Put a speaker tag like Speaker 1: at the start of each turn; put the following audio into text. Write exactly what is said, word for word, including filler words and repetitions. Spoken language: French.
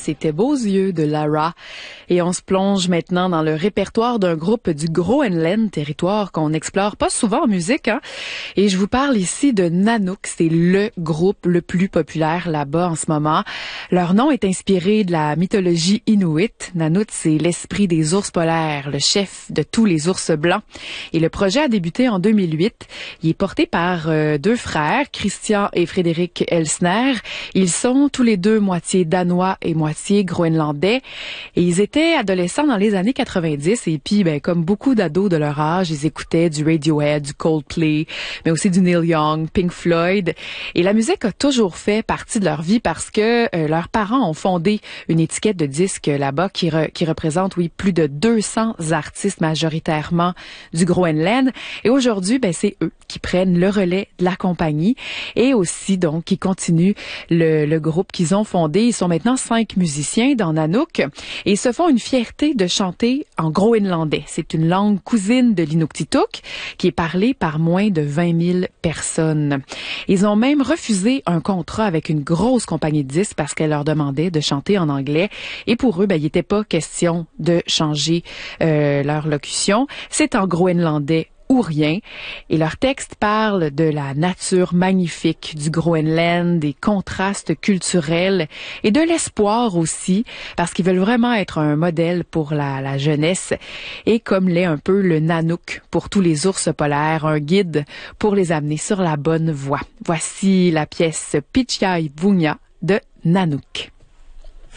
Speaker 1: C'était Beaux yeux de Lara. Et on se plonge maintenant dans le répertoire d'un groupe du Groenland, territoire qu'on n'explore pas souvent en musique, hein. Et je vous parle ici de Nanook. C'est le groupe le plus populaire là-bas en ce moment. Leur nom est inspiré de la mythologie inuit. Nanook, c'est l'esprit des ours polaires, le chef de tous les ours blancs. Et le projet a débuté en deux mille huit. Il est porté par euh, deux frères, Christian et Frédéric Elsner. Ils sont tous les deux moitié danois et moitié groenlandais. Et ils étaient adolescents dans les années quatre-vingt-dix. Et puis, ben, comme beaucoup d'ados de leur âge, ils écoutaient du Radiohead, du Coldplay, mais aussi du Neil Young, Pink Floyd. Et la musique a toujours fait partie de leur vie parce que euh, leurs parents ont fondé une étiquette de disques là-bas qui, re, qui représente, oui, plus de deux cents artistes majoritairement du Groenland. Et aujourd'hui, ben, c'est eux qui prennent le relais de la compagnie et aussi, donc, qui continuent le, le groupe qu'ils ont fondé. Ils sont maintenant cinq musiciens dans Nanook et ils se font une fierté de chanter en groenlandais. C'est une langue cousine de l'Inuktitut qui est parlée par moins de vingt mille personnes. Ils ont même refusé un contrat avec une grosse compagnie de disques parce qu'elle leur demandait de chanter en anglais et pour eux, ben, il n'était pas question de changer euh, leur locution. C'est en groenlandais ou rien. Et leur texte parle de la nature magnifique du Groenland, des contrastes culturels et de l'espoir aussi, parce qu'ils veulent vraiment être un modèle pour la, la jeunesse et comme l'est un peu le Nanook pour tous les ours polaires, un guide pour les amener sur la bonne voie. Voici la pièce Pichai Vunya de Nanook.